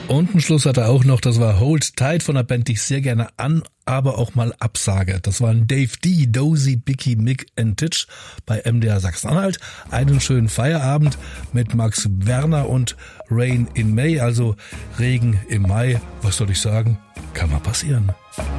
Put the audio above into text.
Und einen Schluss hat er auch noch, das war Hold Tight von einer Band, die ich sehr gerne aber auch mal absage. Das waren Dave D., Dozy, Bicky, Mick and Titch bei MDR Sachsen-Anhalt. Einen schönen Feierabend mit Max Werner und Rain in May, also Regen im Mai. Was soll ich sagen? Kann mal passieren.